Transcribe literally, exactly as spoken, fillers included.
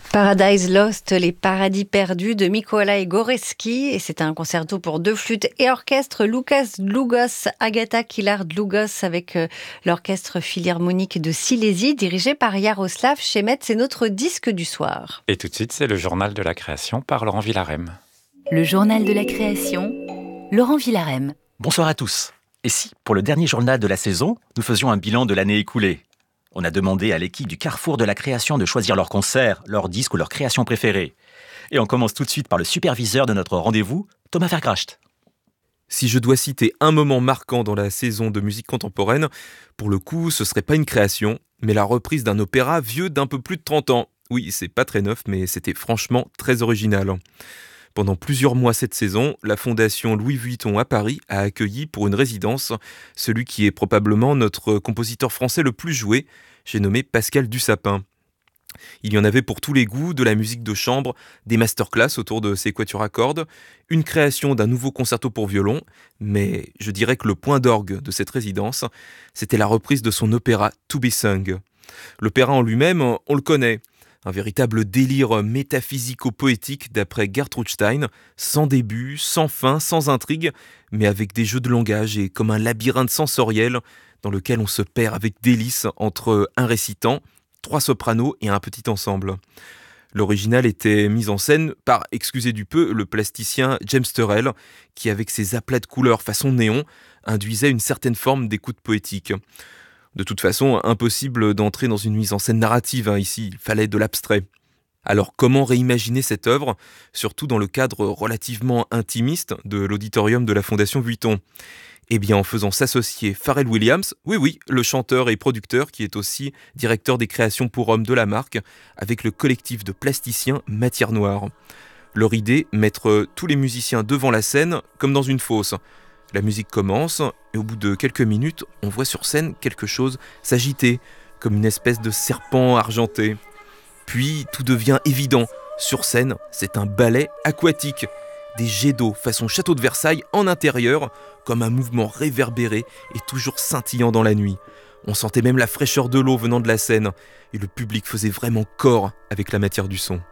Paradise Lost, les paradis perdus de Mikołaj Górecki, et c'est un concerto pour deux flûtes et orchestre. Łukasz Długosz, Agata Kilar-Długosz avec euh, l'orchestre philharmonique de Silésie dirigé par Jaroslav Šemec. C'est notre disque du soir. Et tout de suite, c'est le journal de la création par Laurent Villarem. Le journal de la création, Laurent Villarem. Bonsoir à tous. Et si, pour le dernier journal de la saison, nous faisions un bilan de l'année écoulée ? On a demandé à l'équipe du Carrefour de la création de choisir leur concert, leur disque ou leur création préférée. Et on commence tout de suite par le superviseur de notre rendez-vous, Thomas Vergracht. Si je dois citer un moment marquant dans la saison de musique contemporaine, pour le coup, ce serait pas une création, mais la reprise d'un opéra vieux d'un peu plus de trente ans. Oui, c'est pas très neuf, mais c'était franchement très original. Pendant plusieurs mois cette saison, la Fondation Louis Vuitton à Paris a accueilli pour une résidence celui qui est probablement notre compositeur français le plus joué, j'ai nommé Pascal Dussapin. Il y en avait pour tous les goûts, de la musique de chambre, des masterclass autour de ses quatuors à cordes, une création d'un nouveau concerto pour violon, mais je dirais que le point d'orgue de cette résidence, c'était la reprise de son opéra To Be Sung. L'opéra en lui-même, on le connaît. Un véritable délire métaphysico-poétique d'après Gertrude Stein, sans début, sans fin, sans intrigue, mais avec des jeux de langage et comme un labyrinthe sensoriel dans lequel on se perd avec délice entre un récitant, trois sopranos et un petit ensemble. L'original était mis en scène par, excusez du peu, le plasticien James Turrell, qui avec ses aplats de couleurs façon néon, induisait une certaine forme d'écoute poétique. De toute façon, impossible d'entrer dans une mise en scène narrative, hein, ici, il fallait de l'abstrait. Alors comment réimaginer cette œuvre, surtout dans le cadre relativement intimiste de l'auditorium de la Fondation Vuitton ? Eh bien en faisant s'associer Pharrell Williams, oui oui, le chanteur et producteur qui est aussi directeur des créations pour hommes de la marque, avec le collectif de plasticiens Matière Noire. Leur idée, mettre tous les musiciens devant la scène comme dans une fosse. La musique commence, et au bout de quelques minutes, on voit sur scène quelque chose s'agiter, comme une espèce de serpent argenté. Puis, tout devient évident. Sur scène, c'est un ballet aquatique. Des jets d'eau façon château de Versailles en intérieur, comme un mouvement réverbéré et toujours scintillant dans la nuit. On sentait même la fraîcheur de l'eau venant de la scène, et le public faisait vraiment corps avec la matière du son.